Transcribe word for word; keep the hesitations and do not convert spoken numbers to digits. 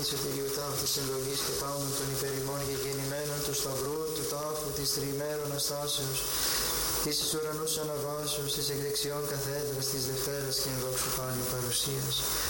Αμήν σωτηρίου τάφου της εντολής και πάμων των υπερημών και γεννημένων του σταυρού, του τάφου της τριημέρων αστάσεως, της εις ουρανούς αναβάσεως, της εκ δεξιών καθέδρας, της Δευτέρας και ενδόξου πάλιου παρουσίας.